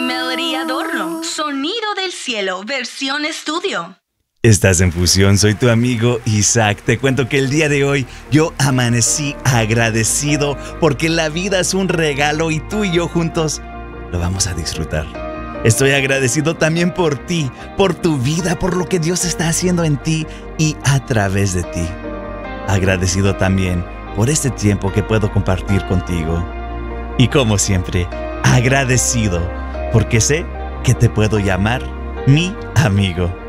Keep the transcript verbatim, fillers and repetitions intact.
Melody Adorno, Sonido del Cielo, versión estudio. Estás en Fusión, soy tu amigo Isaac. Te cuento que el día de hoy yo amanecí agradecido porque la vida es un regalo y tú y yo juntos lo vamos a disfrutar. Estoy agradecido también por ti, por tu vida, por lo que Dios está haciendo en ti y a través de ti. Agradecido también por este tiempo que puedo compartir contigo. Y como siempre, agradecido porque sé que te puedo llamar mi amigo.